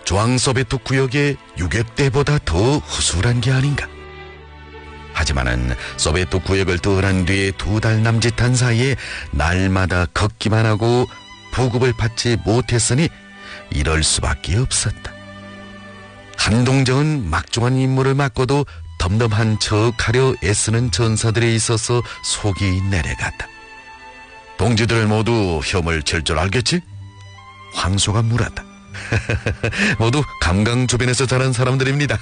중앙소베트 구역의 유격대보다 더 허술한 게 아닌가. 하지만은 소베트 구역을 떠난 뒤에 2달 남짓한 사이에 날마다 걷기만 하고 보급을 받지 못했으니 이럴 수밖에 없었다. 한동정은 막중한 임무를 맡고도 덤덤한 척하려 애쓰는 전사들에 있어서 속이 내려갔다. 동지들 모두 혐을 칠 줄 알겠지? 황소가 물었다. 모두 감강 주변에서 자란 사람들입니다.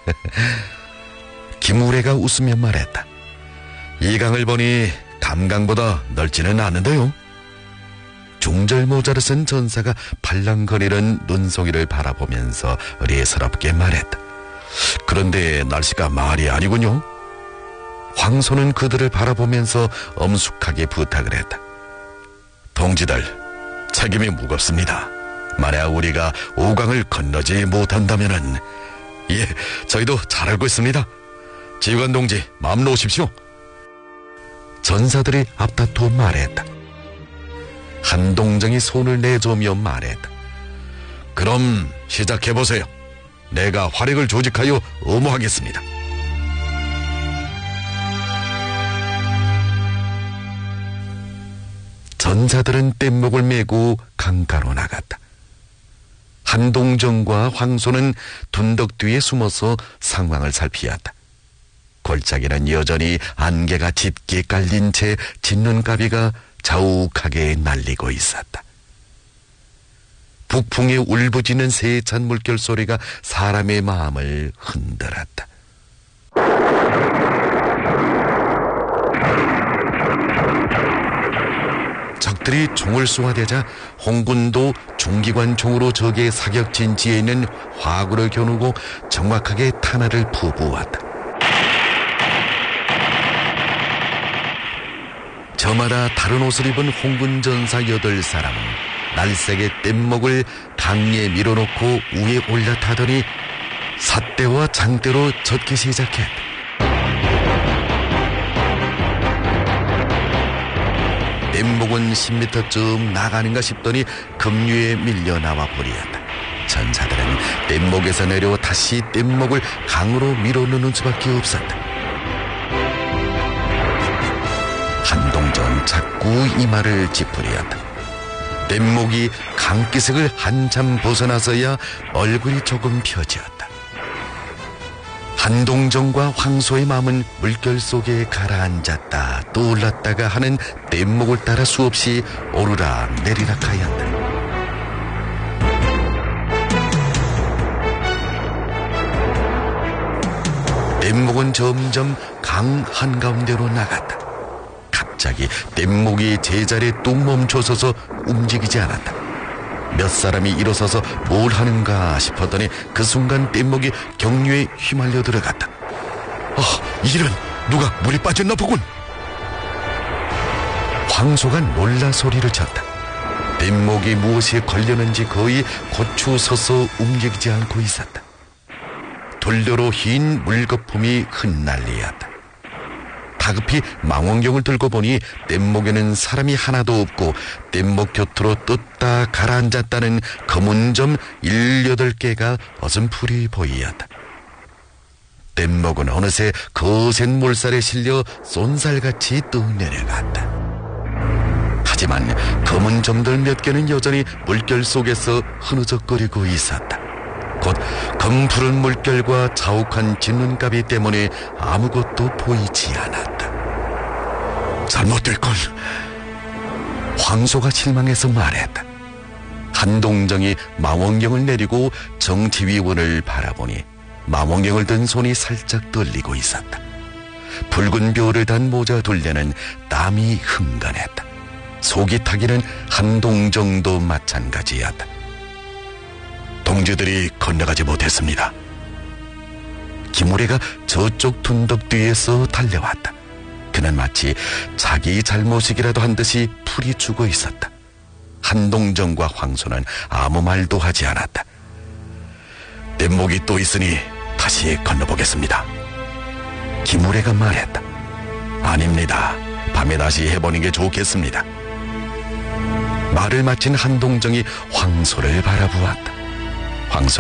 김우래가 웃으며 말했다. 이 강을 보니 감강보다 넓지는 않은데요. 중절모자를 쓴 전사가 발랑거리는 눈송이를 바라보면서 의례스럽게 말했다. 그런데 날씨가 말이 아니군요. 황소는 그들을 바라보면서 엄숙하게 부탁을 했다. 동지들, 책임이 무겁습니다. 만약 우리가 오강을 건너지 못한다면은, 예, 저희도 잘 알고 있습니다. 지휘관 동지, 마음 놓으십시오. 전사들이 앞다투어 말했다. 한동정이 손을 내저으며 말했다. 그럼 시작해보세요. 내가 활약을 조직하여 엄호하겠습니다. 전사들은 뗏목을 메고 강가로 나갔다. 한동정과 황소는 둔덕 뒤에 숨어서 상황을 살피었다. 골짜기는 여전히 안개가 짙게 깔린 채 진눈가비가 자욱하게 날리고 있었다. 북풍에 울부짖는 세찬 물결 소리가 사람의 마음을 흔들었다. 적들이 총을 쏘아대자 홍군도 중기관 총으로 적의 사격 진지에 있는 화구를 겨누고 정확하게 탄화를 부부었다. 저마다 다른 옷을 입은 홍군 전사 8사람은 날쌔게 뗏목을 강에 밀어놓고 위에 올라타더니 삿대와 장대로 젓기 시작했다. 뗏목은 10m쯤 나가는가 싶더니 급류에 밀려 나와 버렸다. 전사들은 뗏목에서 내려 다시 뗏목을 강으로 밀어넣는 수밖에 없었다. 한동정 자꾸 이마를 찌푸렸다. 뗏목이 강기색을 한참 벗어나서야 얼굴이 조금 펴졌다. 한동정과 황소의 마음은 물결 속에 가라앉았다 떠올랐다가 하는 뗏목을 따라 수없이 오르락 내리락 하였다. 뗏목은 점점 강 한가운데로 나갔다. 갑자기 뗏목이 제자리에 뚝 멈춰서서 움직이지 않았다. 몇 사람이 일어서서 뭘 하는가 싶었더니 그 순간 뗏목이 경류에 휘말려 들어갔다. 이런, 누가 물에 빠졌나 보군. 황소가 놀라 소리를 쳤다. 뗏목이 무엇에 걸렸는지 거의 고추 서서 움직이지 않고 있었다. 돌려로 흰 물거품이 흩날리었다. 다급히 망원경을 들고 보니 뗏목에는 사람이 하나도 없고 뗏목 곁으로 떴다 가라앉았다는 검은 점 18개가 어슴푸리 보이었다. 뗏목은 어느새 거센 물살에 실려 쏜살같이 뚝 내려갔다. 하지만 검은 점들 몇 개는 여전히 물결 속에서 흐느적거리고 있었다. 곧 검푸른 물결과 자욱한 진눈가비 때문에 아무것도 보이지 않았다. 잘못됐군. 황소가 실망해서 말했다. 한동정이 망원경을 내리고 정지위원을 바라보니 망원경을 든 손이 살짝 떨리고 있었다. 붉은 벼를 단 모자 둘레는 땀이 흥건했다. 속이 타기는 한동정도 마찬가지였다. 동지들이 건너가지 못했습니다. 김우래가 저쪽 둔덕 뒤에서 달려왔다. 그는 마치 자기 잘못이기라도 한 듯이 풀이 죽어 있었다. 한동정과 황소는 아무 말도 하지 않았다. 뗏목이 또 있으니 다시 건너보겠습니다. 김우래가 말했다. 아닙니다. 밤에 다시 해보는 게 좋겠습니다. 말을 마친 한동정이 황소를 바라보았다. 황소